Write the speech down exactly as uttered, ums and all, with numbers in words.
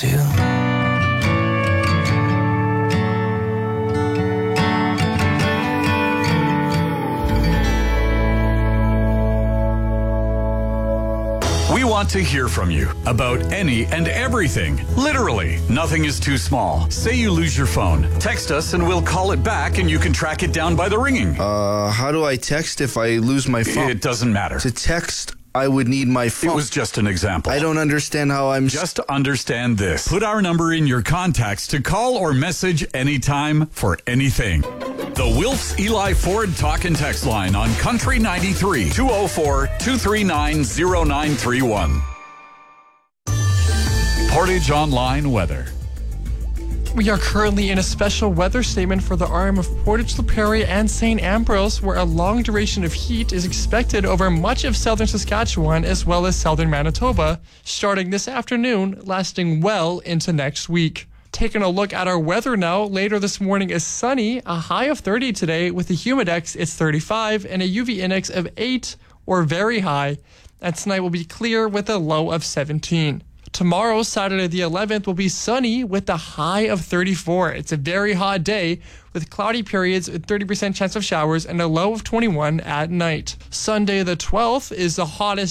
too. We want to hear from you about any and everything. Literally, nothing is too small. Say you lose your phone. Text us and we'll call it back and you can track it down by the ringing. Uh, how do I text if I lose my phone? It doesn't matter. To text, I would need my phone. It was just an example. I don't understand how I'm... Just understand this. Put our number in your contacts to call or message anytime for anything. The Wilfs Eli Ford Talk and Text line on Country ninety-three, two oh four, two three nine, oh nine three one. Portage Online weather. We are currently in a special weather statement for the arm of Portage La Prairie and Saint Ambrose, where a long duration of heat is expected over much of southern Saskatchewan as well as southern Manitoba, starting this afternoon, lasting well into next week. Taking a look at our weather now, later this morning is sunny, a high of thirty today. With a humidex, it's thirty-five, and a U V index of eight or very high. And tonight will be clear with a low of seventeen. Tomorrow, Saturday the eleventh, will be sunny with a high of thirty-four. It's a very hot day with cloudy periods with thirty percent chance of showers and a low of twenty-one at night. Sunday the twelfth is the hottest